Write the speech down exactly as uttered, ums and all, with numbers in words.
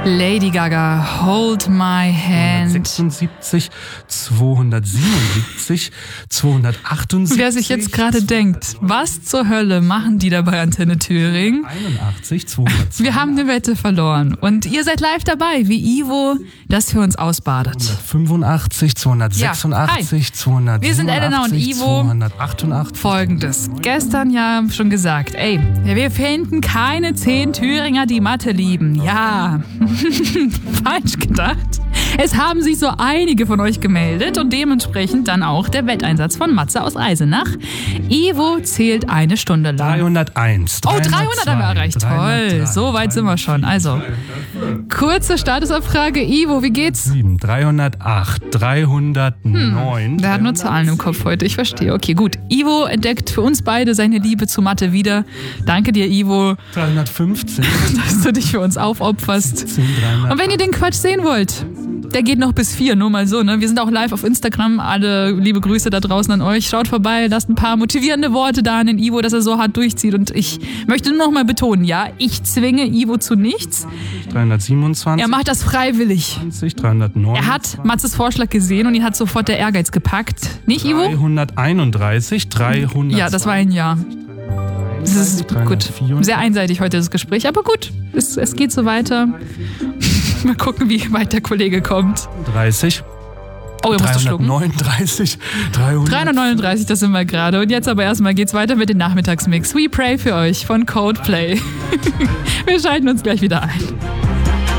Lady Gaga, Hold My Hand. zweihundertsechsundsiebzig, zweihundertsiebenundsiebzig, zweihundertachtundsiebzig. Wer sich jetzt gerade denkt, was zur Hölle machen die da bei Antenne Thüringen? einundachtzig, zweihundertzweiundachtzig. Wir haben eine Wette verloren und ihr seid live dabei, wie Ivo das für uns ausbadet. hundertfünfundachtzig, zweihundertsechsundachtzig, Ja, zweihundertsiebenundachtzig, wir sind Elena und Ivo. zweihundertachtundachtzig. Folgendes. Gestern ja schon gesagt, ey, wir finden keine zehn Thüringer, die Mathe lieben. Ja, falsch gedacht. Es haben sich so einige von euch gemeldet und dementsprechend dann auch der Wetteinsatz von Matze aus Eisenach. Ivo zählt eine Stunde lang. dreihunderteins. Oh, dreihundert haben wir erreicht. Toll, so weit sind wir schon. Also, kurze Statusabfrage. Ivo, wie geht's? dreihundertacht, dreihundertneun. Hm, der hat nur Zahlen im Kopf heute, ich verstehe. Okay, gut. Ivo entdeckt für uns beide seine Liebe zu Mathe wieder. Danke dir, Ivo, dreihundertfünfzehn. dass du dich für uns aufopferst. Und wenn ihr den Quatsch sehen wollt, der geht noch bis vier, nur mal so, ne? Wir sind auch live auf Instagram. Alle liebe Grüße da draußen an euch. Schaut vorbei, lasst ein paar motivierende Worte da an den Ivo, dass er so hart durchzieht. Und ich möchte nur noch mal betonen, ja, ich zwinge Ivo zu nichts. dreihundertsiebenundzwanzig. Er macht das freiwillig. dreihundertneun. Er hat Matzes Vorschlag gesehen und ihn hat sofort der Ehrgeiz gepackt. Nicht, Ivo? dreihunderteinunddreißig, dreihundert. Ja, das war ein Ja. Das ist gut. Sehr einseitig heute das Gespräch, aber gut. Es, es geht so weiter. Mal gucken, wie weit der Kollege kommt. dreißig. Oh, er musste schlucken. dreihundertneununddreißig, dreihundert. dreihundertneununddreißig, das sind wir gerade. Und jetzt aber erstmal geht's weiter mit dem Nachmittagsmix. We Pray für euch von Coldplay. Wir schalten uns gleich wieder ein.